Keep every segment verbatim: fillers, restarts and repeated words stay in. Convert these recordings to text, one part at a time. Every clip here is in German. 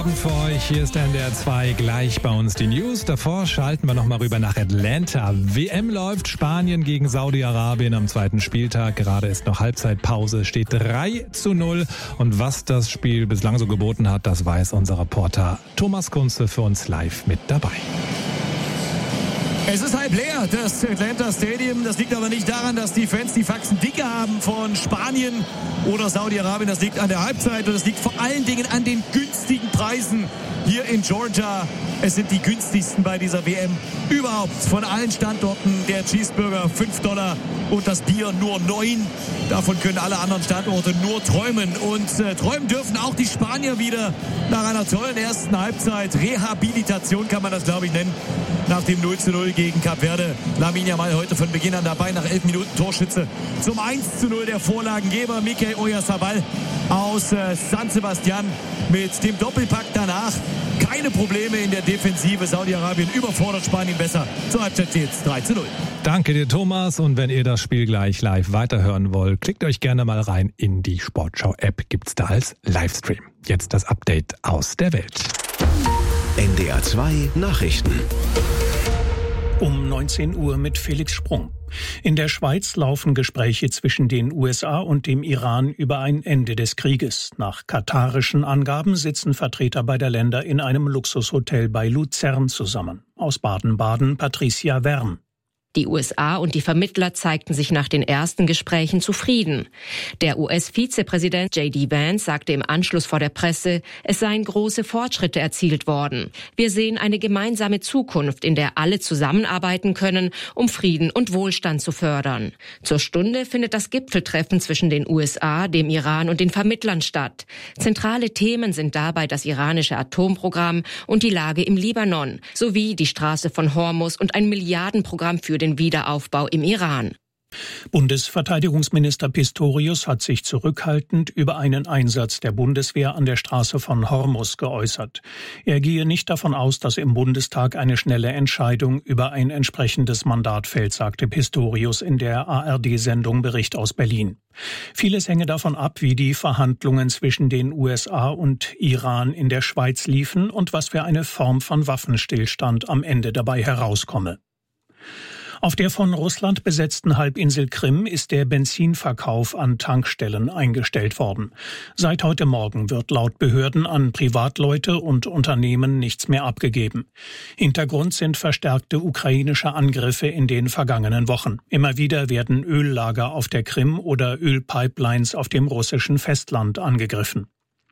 Für euch, hier ist N D R zwei, gleich bei uns die News. Davor schalten wir nochmal rüber nach Atlanta. W M läuft, Spanien gegen Saudi-Arabien am zweiten Spieltag. Gerade ist noch Halbzeitpause, steht drei zu null. Und was das Spiel bislang so geboten hat, das weiß unser Reporter Thomas Kunze für uns live mit dabei. Es ist halb leer, das Atlanta Stadium. Das liegt aber nicht daran, dass die Fans die Faxen dicke haben von Spanien oder Saudi-Arabien. Das liegt an der Halbzeit und es liegt vor allen Dingen an den günstigen Preisen hier in Georgia. Es sind die günstigsten bei dieser W M überhaupt von allen Standorten. Der Cheeseburger fünf Dollar und das Bier nur neun. Davon können alle anderen Standorte nur träumen. Und äh, träumen dürfen auch die Spanier wieder nach einer tollen ersten Halbzeit. Rehabilitation kann man das, glaube ich, nennen. Nach dem null zu null gegen Kap Verde. Lamine Yamal heute von Beginn an dabei, nach elf Minuten Torschütze. Zum eins zu null der Vorlagengeber Mikel Oyarzabal aus äh, San Sebastian mit dem Doppelpack danach. Keine Probleme in der Defensive. Saudi-Arabien überfordert Spanien besser. Zur Halbzeit steht es drei zu null. Danke dir, Thomas. Und wenn ihr das Spiel gleich live weiterhören wollt, klickt euch gerne mal rein in die Sportschau-App. Gibt's da als Livestream. Jetzt das Update aus der Welt. N D R zwei Nachrichten. Um neunzehn Uhr mit Felix Sprung. In der Schweiz laufen Gespräche zwischen den U S A und dem Iran über ein Ende des Krieges. Nach katarischen Angaben sitzen Vertreter beider Länder in einem Luxushotel bei Luzern zusammen. Aus Baden-Baden Patricia Wern. Die U S A und die Vermittler zeigten sich nach den ersten Gesprächen zufrieden. Der U S-Vizepräsident J D Vance sagte im Anschluss vor der Presse, es seien große Fortschritte erzielt worden. Wir sehen eine gemeinsame Zukunft, in der alle zusammenarbeiten können, um Frieden und Wohlstand zu fördern. Zur Stunde findet das Gipfeltreffen zwischen den U S A, dem Iran und den Vermittlern statt. Zentrale Themen sind dabei das iranische Atomprogramm und die Lage im Libanon, sowie die Straße von Hormuz und ein Milliardenprogramm für den Wiederaufbau im Iran. Bundesverteidigungsminister Pistorius hat sich zurückhaltend über einen Einsatz der Bundeswehr an der Straße von Hormuz geäußert. Er gehe nicht davon aus, dass im Bundestag eine schnelle Entscheidung über ein entsprechendes Mandat fällt, sagte Pistorius in der A R D-Sendung Bericht aus Berlin. Vieles hänge davon ab, wie die Verhandlungen zwischen den U S A und Iran in der Schweiz liefen und was für eine Form von Waffenstillstand am Ende dabei herauskomme. Auf der von Russland besetzten Halbinsel Krim ist der Benzinverkauf an Tankstellen eingestellt worden. Seit heute Morgen wird laut Behörden an Privatleute und Unternehmen nichts mehr abgegeben. Hintergrund sind verstärkte ukrainische Angriffe in den vergangenen Wochen. Immer wieder werden Öllager auf der Krim oder Ölpipelines auf dem russischen Festland angegriffen.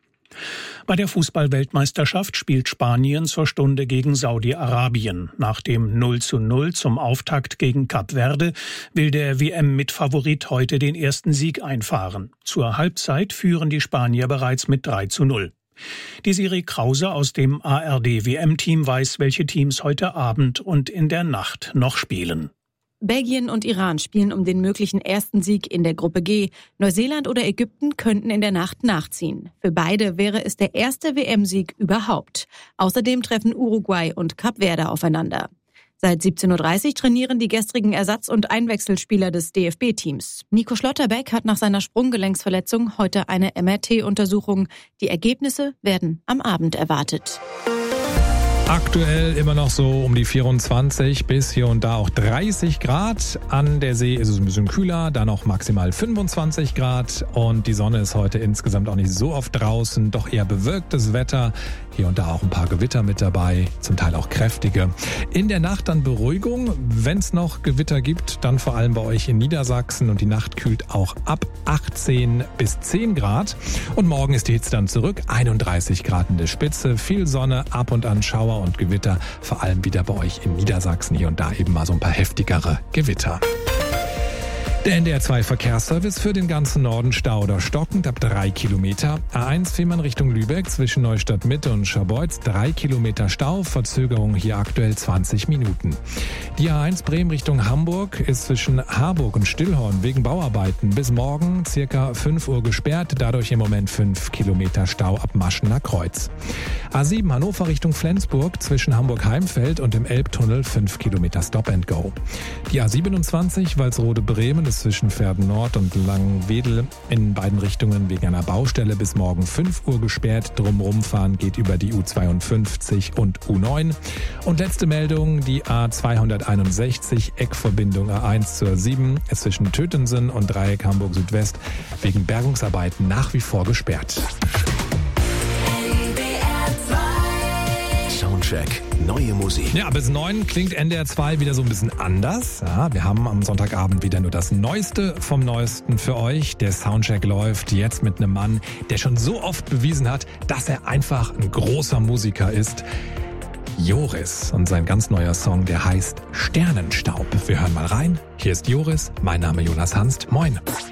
Bei der Fußball-Weltmeisterschaft spielt Spanien zur Stunde gegen Saudi-Arabien. Nach dem null zu null zum Auftakt gegen Kap Verde will der W M-Mitfavorit heute den ersten Sieg einfahren. Zur Halbzeit führen die Spanier bereits mit drei zu null. Die Siri Krause aus dem A R D-W M-Team weiß, welche Teams heute Abend und in der Nacht noch spielen. Belgien und Iran spielen um den möglichen ersten Sieg in der Gruppe G. Neuseeland oder Ägypten könnten in der Nacht nachziehen. Für beide wäre es der erste W M-Sieg überhaupt. Außerdem treffen Uruguay und Kap Verde aufeinander. Seit siebzehn Uhr dreißig trainieren die gestrigen Ersatz- und Einwechselspieler des D F B-Teams. Nico Schlotterbeck hat nach seiner Sprunggelenksverletzung heute eine M R T-Untersuchung. Die Ergebnisse werden am Abend erwartet. Aktuell immer noch so um die vierundzwanzig bis hier und da auch dreißig Grad. An der See ist es ein bisschen kühler, da noch maximal fünfundzwanzig Grad. Und die Sonne ist heute insgesamt auch nicht so oft draußen, doch eher bewölktes Wetter. Hier und da auch ein paar Gewitter mit dabei, zum Teil auch kräftige. In der Nacht dann Beruhigung. Wenn es noch Gewitter gibt, dann vor allem bei euch in Niedersachsen. Und die Nacht kühlt auch ab achtzehn bis zehn Grad. Und morgen ist die Hitze dann zurück. einunddreißig Grad in der Spitze, viel Sonne, ab und an Schauer und Gewitter, vor allem wieder bei euch in Niedersachsen, hier und da eben mal so ein paar heftigere Gewitter. Der N D R zwei Verkehrsservice für den ganzen Norden Stau oder stockend ab drei Kilometer. A eins Fehmarn Richtung Lübeck zwischen Neustadt Mitte und Scharbeutz drei Kilometer Stau, Verzögerung hier aktuell zwanzig Minuten. Die A eins Bremen Richtung Hamburg ist zwischen Harburg und Stillhorn wegen Bauarbeiten bis morgen circa fünf Uhr gesperrt, dadurch im Moment fünf Kilometer Stau ab Maschener Kreuz. A sieben Hannover Richtung Flensburg zwischen Hamburg-Heimfeld und dem Elbtunnel fünf Kilometer Stop and Go. Die A siebenundzwanzig Walsrode Bremen bis zwischen Verden Nord und Langwedel in beiden Richtungen wegen einer Baustelle bis morgen fünf Uhr gesperrt. Drumherum fahren geht über die U zweiundfünfzig und U neun. Und letzte Meldung, die A zweihunderteinundsechzig, Eckverbindung A eins zur sieben, ist zwischen Tötensen und Dreieck Hamburg Südwest wegen Bergungsarbeiten nach wie vor gesperrt. Soundcheck, neue Musik. Ja, bis neun klingt N D R zwei wieder so ein bisschen anders. Ja, wir haben am Sonntagabend wieder nur das Neueste vom Neuesten für euch. Der Soundcheck läuft jetzt mit einem Mann, der schon so oft bewiesen hat, dass er einfach ein großer Musiker ist. Joris und sein ganz neuer Song, der heißt Sternenstaub. Wir hören mal rein. Hier ist Joris, mein Name Jonas Hanst. Moin.